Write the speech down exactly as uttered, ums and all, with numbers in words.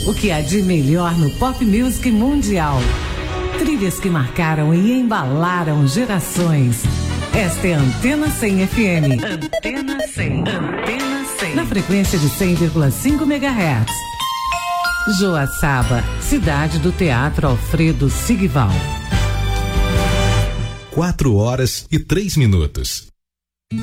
O que há de melhor no pop music mundial. Trilhas que marcaram e embalaram gerações. Esta é a Antena cem F M. Antena cem. Antena cem. Na frequência de cem vírgula cinco megahertz. Joaçaba, cidade do Teatro Alfredo Sigval. Quatro horas e três minutos.